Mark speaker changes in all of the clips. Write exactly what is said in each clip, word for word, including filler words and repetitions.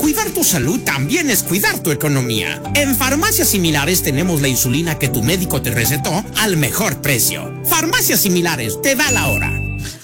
Speaker 1: Cuidar tu salud también es cuidar tu economía. En Farmacias Similares tenemos la insulina que tu médico te recetó al mejor precio. Farmacias Similares, te da la hora.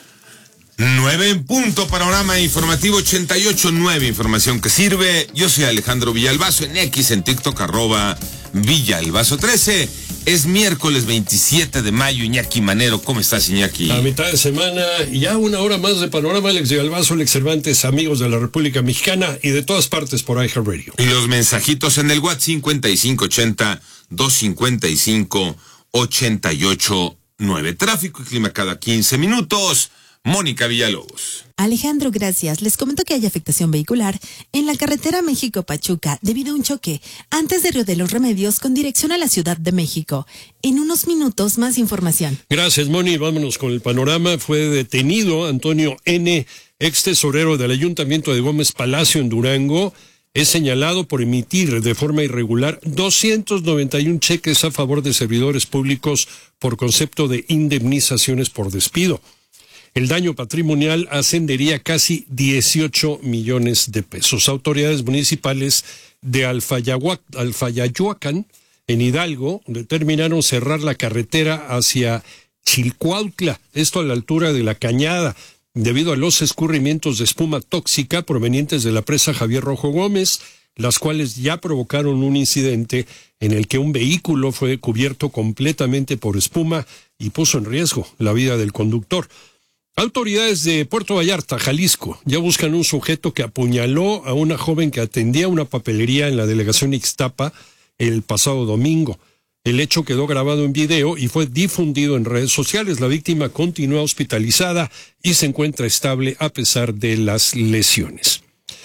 Speaker 2: nueve en punto, panorama informativo ochenta y ocho punto nueve, información que sirve. Yo soy Alejandro Villalbazo, en X, en TikTok, arroba Villalbazo trece. Es miércoles veintisiete de mayo. Iñaki Manero, ¿cómo estás, Iñaki?
Speaker 3: A mitad de semana, ya una hora más de panorama. Alex Villalbazo, Alex Cervantes, amigos de la República Mexicana y de todas partes por iHeartRadio.
Speaker 2: Y los mensajitos en el WhatsApp cincuenta y cinco ochenta, doscientos cincuenta y cinco, ochenta y ocho nueve. Tráfico y clima cada quince minutos. Mónica Villalobos.
Speaker 4: Alejandro, gracias. Les comento que hay afectación vehicular en la carretera México-Pachuca debido a un choque antes de Río de los Remedios con dirección a la Ciudad de México. En unos minutos, más información.
Speaker 3: Gracias, Moni. Vámonos con el panorama. Fue detenido Antonio N., ex tesorero del Ayuntamiento de Gómez Palacio en Durango. Es señalado por emitir de forma irregular doscientos noventa y uno cheques a favor de servidores públicos por concepto de indemnizaciones por despido. El daño patrimonial ascendería a casi dieciocho millones de pesos. Autoridades municipales de Alfayahuacán, en Hidalgo, determinaron cerrar la carretera hacia Chilcuautla, esto a la altura de La Cañada, debido a los escurrimientos de espuma tóxica provenientes de la presa Javier Rojo Gómez, las cuales ya provocaron un incidente en el que un vehículo fue cubierto completamente por espuma y puso en riesgo la vida del conductor. Autoridades de Puerto Vallarta, Jalisco, ya buscan un sujeto que apuñaló a una joven que atendía una papelería en la delegación Ixtapa el pasado domingo. El hecho quedó grabado en video y fue difundido en redes sociales. La víctima continúa hospitalizada y se encuentra estable a pesar de las lesiones.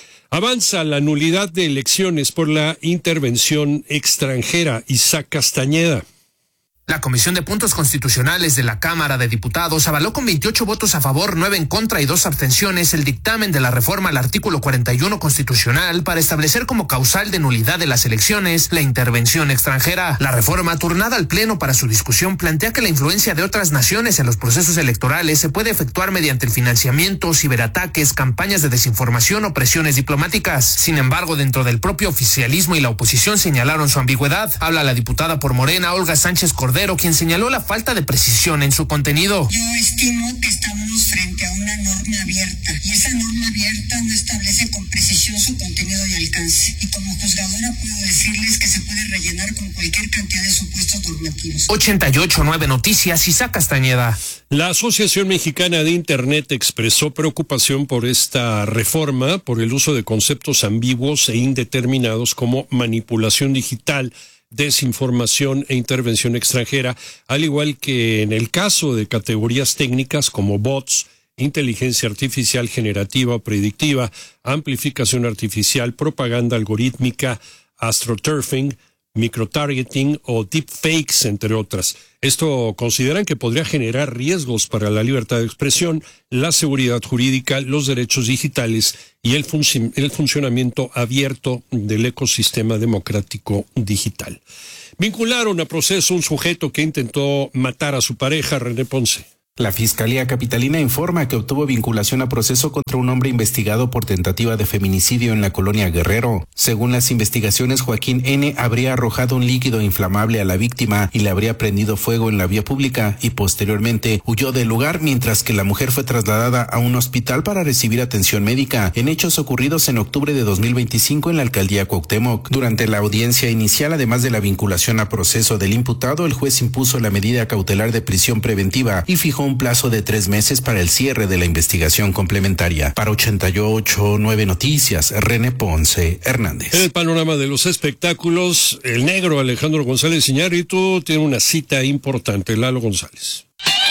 Speaker 3: Avanza la nulidad de elecciones por la intervención extranjera. Isaac Castañeda.
Speaker 5: La Comisión de Puntos Constitucionales de la Cámara de Diputados avaló con veintiocho votos a favor, nueve en contra y dos abstenciones el dictamen de la reforma al artículo cuarenta y uno constitucional para establecer como causal de nulidad de las elecciones la intervención extranjera. La reforma, turnada al Pleno para su discusión, plantea que la influencia de otras naciones en los procesos electorales se puede efectuar mediante el financiamiento, ciberataques, campañas de desinformación o presiones diplomáticas. Sin embargo, dentro del propio oficialismo y la oposición señalaron su ambigüedad. Habla la diputada por Morena, Olga Sánchez Cordero, quien señaló la falta de precisión en su contenido.
Speaker 6: Yo estimo que estamos frente a una norma abierta y esa norma abierta no establece con precisión su contenido y alcance. Y como juzgadora puedo decirles que se puede rellenar con cualquier cantidad de supuestos normativos.
Speaker 5: ochenta y ocho punto nueve Noticias, Isaac Castañeda.
Speaker 3: La Asociación Mexicana de Internet expresó preocupación por esta reforma, por el uso de conceptos ambiguos e indeterminados como manipulación digital, desinformación e intervención extranjera, al igual que en el caso de categorías técnicas como bots, inteligencia artificial generativa o predictiva, amplificación artificial, propaganda algorítmica, astroturfing, microtargeting o deepfakes, entre otras. Esto consideran que podría generar riesgos para la libertad de expresión, la seguridad jurídica, los derechos digitales y el, func- el funcionamiento abierto del ecosistema democrático digital. Vincularon a proceso un sujeto que intentó matar a su pareja, René Ponce.
Speaker 7: La Fiscalía Capitalina informa que obtuvo vinculación a proceso contra un hombre investigado por tentativa de feminicidio en la colonia Guerrero. Según las investigaciones, Joaquín N. habría arrojado un líquido inflamable a la víctima y le habría prendido fuego en la vía pública y posteriormente huyó del lugar, mientras que la mujer fue trasladada a un hospital para recibir atención médica, en hechos ocurridos en octubre de dos mil veinticinco en la alcaldía Cuauhtémoc. Durante la audiencia inicial, además de la vinculación a proceso del imputado, el juez impuso la medida cautelar de prisión preventiva y fijó un plazo de tres meses para el cierre de la investigación complementaria. Para ochenta y ocho punto nueve Noticias, René Ponce Hernández.
Speaker 3: En el panorama de los espectáculos, el negro Alejandro González Iñárritu tiene una cita importante. Lalo González.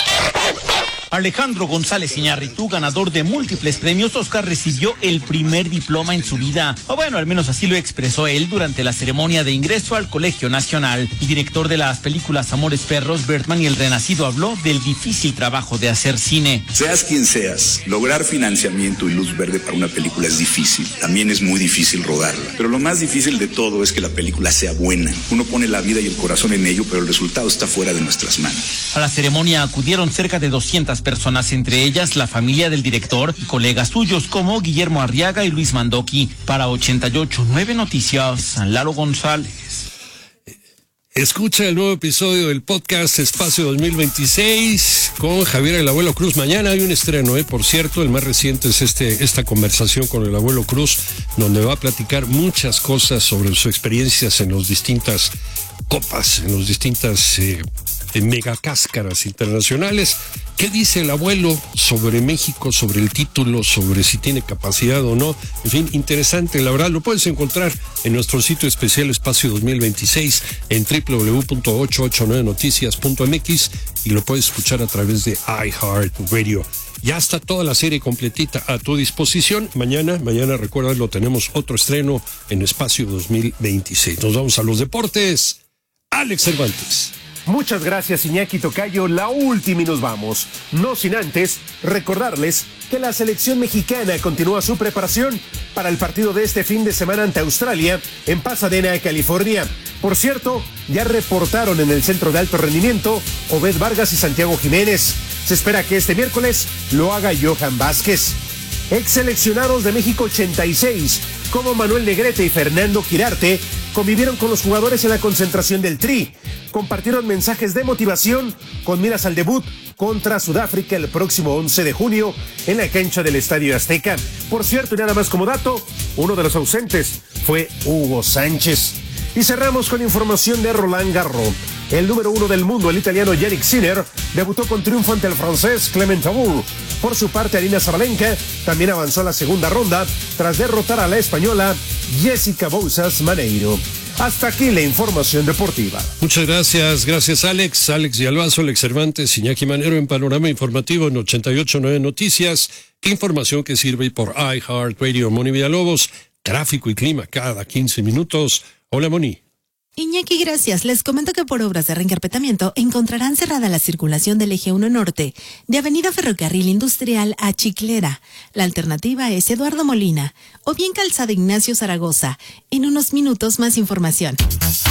Speaker 8: Alejandro González Iñárritu, ganador de múltiples premios Oscar, recibió el primer diploma en su vida. O bueno, al menos así lo expresó él durante la ceremonia de ingreso al Colegio Nacional. El director de las películas Amores Perros, Bertman y El Renacido, habló del difícil trabajo de hacer cine.
Speaker 9: Seas quien seas, lograr financiamiento y luz verde para una película es difícil. También es muy difícil rodarla. Pero lo más difícil de todo es que la película sea buena. Uno pone la vida y el corazón en ello, pero el resultado está fuera de nuestras manos.
Speaker 8: A la ceremonia acudieron cerca de doscientas más personas, entre ellas la familia del director y colegas suyos como Guillermo Arriaga y Luis Mandoki. Para ochenta y ocho punto nueve Noticias, Lalo González.
Speaker 3: Escucha el nuevo episodio del podcast Espacio dos mil veintiséis con Javier el Abuelo Cruz. Mañana hay un estreno, ¿eh? Por cierto, el más reciente es este esta conversación con el Abuelo Cruz, donde va a platicar muchas cosas sobre sus experiencias en las distintas copas, en las distintas eh, megacáscaras internacionales. ¿Qué dice el abuelo sobre México, sobre el título, sobre si tiene capacidad o no? En fin, interesante, la verdad. Lo puedes encontrar en nuestro sitio especial Espacio dos mil veintiséis en doble u doble u doble u punto ochocientos ochenta y nueve noticias punto m x y lo puedes escuchar a través de iHeartRadio. Ya está toda la serie completita a tu disposición. Mañana, mañana recuerda, lo tenemos otro estreno en Espacio dos mil veintiséis. Nos vamos a los deportes. Alex Cervantes.
Speaker 10: Muchas gracias, Iñaki Tocayo. La última y nos vamos. No sin antes recordarles que la selección mexicana continúa su preparación para el partido de este fin de semana ante Australia en Pasadena, California. Por cierto, ya reportaron en el centro de alto rendimiento Obed Vargas y Santiago Jiménez. Se espera que este miércoles lo haga Johan Vázquez. Ex seleccionados de México ochenta y seis, como Manuel Negrete y Fernando Quirarte, convivieron con los jugadores en la concentración del Tri. Compartieron mensajes de motivación con miras al debut contra Sudáfrica el próximo once de junio en la cancha del Estadio Azteca. Por cierto, y nada más como dato, uno de los ausentes fue Hugo Sánchez. Y cerramos con información de Roland Garros. El número uno del mundo, el italiano Yannick Sinner, debutó con triunfo ante el francés Clement Amour. Por su parte, Arina Sabalenka también avanzó a la segunda ronda tras derrotar a la española Jessica Bouzas Maneiro. Hasta aquí la información deportiva.
Speaker 3: Muchas gracias, gracias Alex, Alex Villalbazo, Alex Cervantes, Iñaki Manero en Panorama Informativo en ochenta y ocho punto nueve Noticias. Información que sirve por iHeartRadio. Moni Villalobos, tráfico y clima cada quince minutos. Hola, Moni.
Speaker 4: Iñaki, gracias. Les comento que por obras de reencarpetamiento encontrarán cerrada la circulación del eje uno Norte, de Avenida Ferrocarril Industrial a Chiclera. La alternativa es Eduardo Molina, o bien Calzada Ignacio Zaragoza. En unos minutos más información.